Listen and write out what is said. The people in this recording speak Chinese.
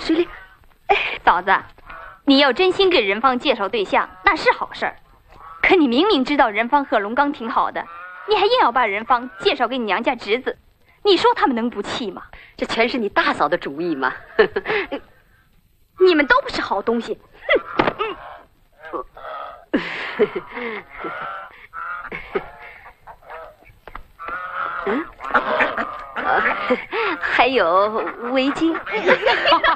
水里， 嫂子，你要真心给任芳介绍对象，那是好事儿。可你明明知道任芳和龙刚挺好的，你还硬要把任芳介绍给你娘家侄子，你说他们能不气吗？ 这全是你大嫂的主意嘛！ 你们都不是好东西！ 还有围巾。